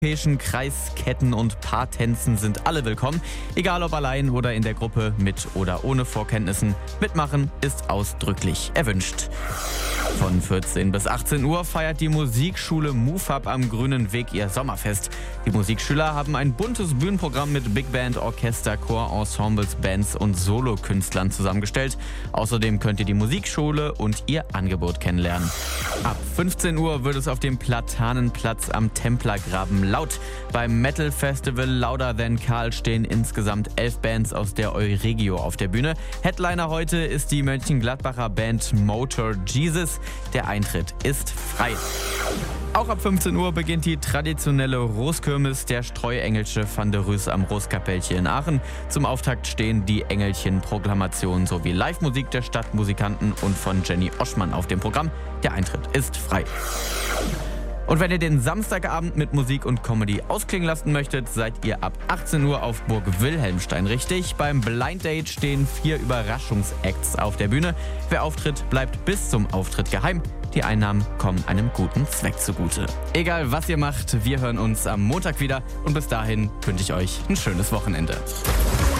Europäischen Kreisketten und Paartänzen sind alle willkommen, egal ob allein oder in der Gruppe, mit oder ohne Vorkenntnissen. Mitmachen ist ausdrücklich erwünscht. Von 14 bis 18 Uhr feiert die Musikschule MUFAB am Grünen Weg ihr Sommerfest. Die Musikschüler haben ein buntes Bühnenprogramm mit Big Band, Orchester, Chor, Ensembles, Bands und Solokünstlern zusammengestellt. Außerdem könnt ihr die Musikschule und ihr Angebot kennenlernen. Ab 15 Uhr wird es auf dem Platanenplatz am Templergraben laut. Beim Metal Festival Louder Than Karl stehen insgesamt 11 Bands aus der Euregio auf der Bühne. Headliner heute ist die Mönchengladbacher Band Motor Jesus. Der Eintritt ist frei. Auch ab 15 Uhr beginnt die traditionelle Roskirmes der Streuengelsche van der Rüß am Roskapellchen in Aachen. Zum Auftakt stehen die Engelchen-Proklamationen sowie Live-Musik der Stadtmusikanten und von Jenny Oschmann auf dem Programm. Der Eintritt ist frei. Und wenn ihr den Samstagabend mit Musik und Comedy ausklingen lassen möchtet, seid ihr ab 18 Uhr auf Burg Wilhelmstein richtig. Beim Blind Date stehen 4 Überraschungsacts auf der Bühne. Wer auftritt, bleibt bis zum Auftritt geheim. Die Einnahmen kommen einem guten Zweck zugute. Egal was ihr macht, wir hören uns am Montag wieder und bis dahin wünsche ich euch ein schönes Wochenende.